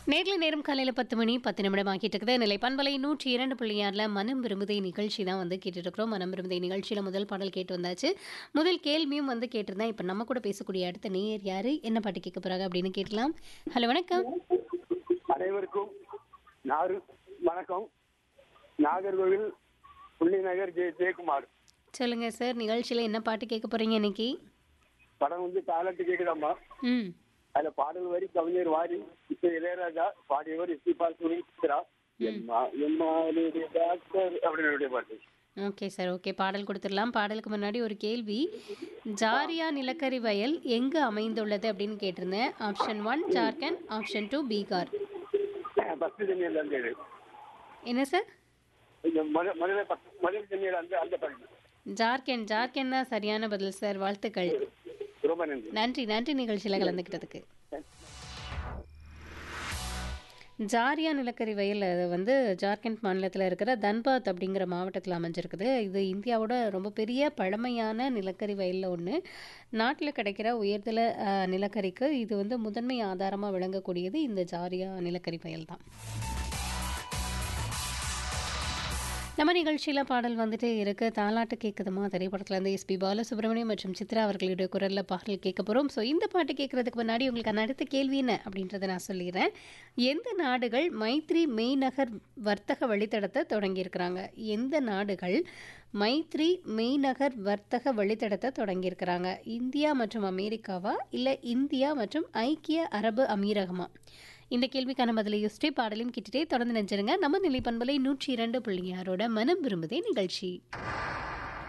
நேர்ல நேரம் காலையில் 10 மணி 10 நிமிடம் ஆகிட்டு இருக்குது. நிலை பண்பலை 102.6 மனம் விரும்புதை நிகழ்ச்சி தான் வந்து கேட்டுட்டு இருக்கிறோம். மனம் விரும்புதை நிகழ்ச்சியில் முதல் பாடல் கேட்டு வந்தாச்சு. முதல் கேள்வியும் வந்து கேட்டிருந்தேன். இப்போ நம்ம கூட பேசக்கூடிய அடுத்த நேயர் யாரு, என்ன பாட்டு கேட்க போறாங்க அப்படின்னு கேட்கலாம். ஹலோ, வணக்கம். அனைவருக்கும் வணக்கம். நாகர்கோவில் புள்ளிநகர் ஜெயக்குமார். சொல்லுங்க சார், நிகழ்ச்சியில் என்ன பாட்டு கேட்க போறீங்க இன்னைக்கு? படம் வந்து தாலாட்டு கேக்குதாம்மா. அதுல பாடல் வரி கவிஞர் வாரி, இப்ப இளையராஜா, பாடியவர் எஸ்பி பாலசுப்ரமணியம், சித்ரா, டாக்டர் அப்படின்னு பாட்டு. ஓகே சார், ஓகே, பாடல் கொடுத்துடலாம். பாடலுக்கு முன்னாடி ஒரு கேள்வி. ஜாரியா நிலக்கரி வயல் எங்கு அமைந்துள்ளது அப்படின்னு கேட்டிருந்தேன். Option 1 Jharkhand, option 2 Bihar. பத்து சென்னையில இருந்து. என்ன சார்? மதுரை சென்னையில இருந்து அந்த பாட்டு. ஜார்க்கண்ட் தான் சரியான பதில் சார். வாழ்த்துக்கள். ரொம்ப நன்றி. நன்றி நன்றி நிகழ்ச்சியில் கலந்துக்கிட்டதுக்கு. ஜாரியா நிலக்கரி வயல் அது வந்து ஜார்க்கண்ட் மாநிலத்தில் இருக்கிற தன்பாத் அப்படிங்கிற மாவட்டத்தில் அமைஞ்சிருக்குது. இது இந்தியாவோட ரொம்ப பெரிய பழமையான நிலக்கரி வயலில் ஒன்று. நாட்டில் கிடைக்கிற உயர்தல நிலக்கரிக்கு இது வந்து முதன்மை ஆதாரமாக விளங்கக்கூடியது இந்த ஜாரியா நிலக்கரி வயல் தான். நம்ம நிகழ்ச்சியில் பாடல் வந்துட்டே இருக்கு. தாலாட்டு கேட்குதுமா திரைப்படத்தில் இருந்து எஸ்பி பாலசுப்ரமணியம் மற்றும் சித்ரா அவர்களுடைய குரலில் பாடல் கேட்க போகிறோம். ஸோ இந்த பாட்டு கேட்கறதுக்கு முன்னாடி உங்களுக்கு அடுத்த கேள்வி என்ன அப்படின்றத நான் சொல்லிடுறேன். எந்த நாடுகள் மைத்ரி மெய்நகர் வர்த்தக வழித்தடத்தை தொடங்கியிருக்கிறாங்க? எந்த நாடுகள் மைத்ரி மெய்நகர் வர்த்தக வழித்தடத்தை தொடங்கியிருக்கிறாங்க? இந்தியா மற்றும் அமெரிக்காவா, இல்லை இந்தியா மற்றும் ஐக்கிய அரபு அமீரகமா? இந்த கேள்விக்கான பதிலை யோசிச்சு பாடலையும் கிட்டே தொடர்ந்து நினைச்சிருங்க. நம்ம நிலை பண்பலை 102.6 மனம் விரும்புதே நிகழ்ச்சி.